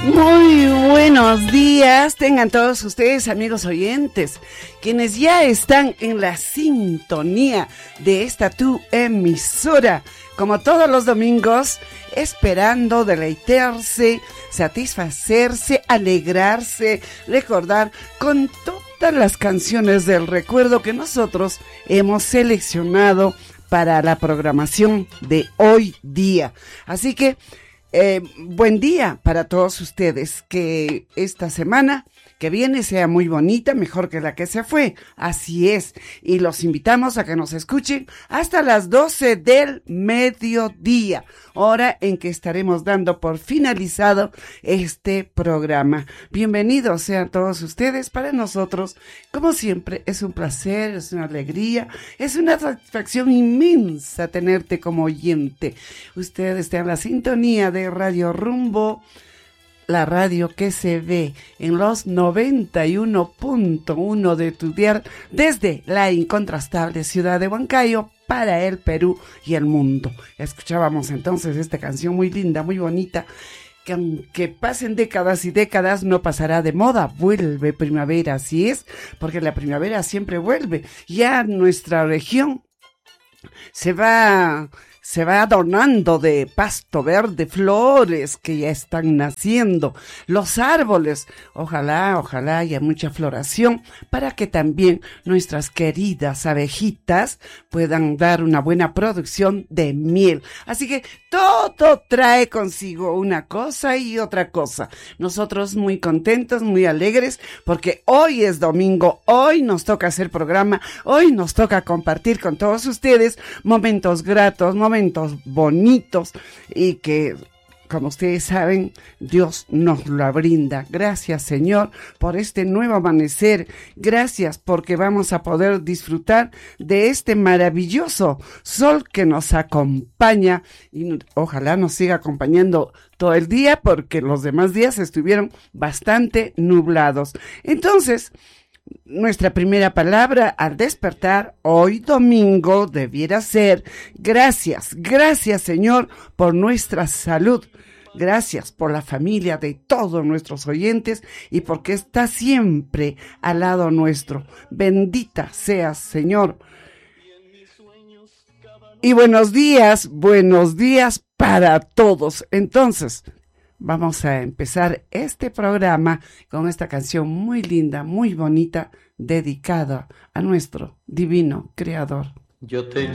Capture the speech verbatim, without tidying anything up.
Muy buenos días, tengan todos ustedes, amigos oyentes, quienes ya están en la sintonía de esta tu emisora, como todos los domingos, esperando deleitarse, satisfacerse, alegrarse, recordar con todas las canciones del recuerdo que nosotros hemos seleccionado para la programación de hoy día. Así que Eh, buen día para todos ustedes, que esta semana que viene sea muy bonita, mejor que la que se fue, así es, y los invitamos a que nos escuchen hasta las doce del mediodía, hora en que estaremos dando por finalizado este programa. Bienvenidos sean todos ustedes, para nosotros, como siempre, es un placer, es una alegría, es una satisfacción inmensa tenerte como oyente. Usted está en la sintonía de Radio Rumbo, la radio que se ve en los noventa y uno punto uno de tu dial desde la incontrastable ciudad de Huancayo para el Perú y el mundo. Escuchábamos entonces esta canción muy linda, muy bonita, que aunque pasen décadas y décadas no pasará de moda. Vuelve primavera, así es, porque la primavera siempre vuelve. Ya nuestra región se va... se va adornando de pasto verde, flores que ya están naciendo, los árboles, ojalá, ojalá haya mucha floración para que también nuestras queridas abejitas puedan dar una buena producción de miel. Así que todo trae consigo una cosa y otra cosa. Nosotros muy contentos, muy alegres, porque hoy es domingo, hoy nos toca hacer programa, hoy nos toca compartir con todos ustedes momentos gratos, momentos bonitos y que, como ustedes saben, Dios nos lo brinda. Gracias, Señor, por este nuevo amanecer. Gracias porque vamos a poder disfrutar de este maravilloso sol que nos acompaña y ojalá nos siga acompañando todo el día, porque los demás días estuvieron bastante nublados. Entonces, nuestra primera palabra al despertar hoy domingo debiera ser gracias, gracias Señor por nuestra salud, gracias por la familia de todos nuestros oyentes y porque está siempre al lado nuestro. Bendita seas, Señor. Y buenos días, buenos días para todos. Entonces, vamos a empezar este programa con esta canción muy linda, muy bonita, dedicada a nuestro divino Creador. Yo te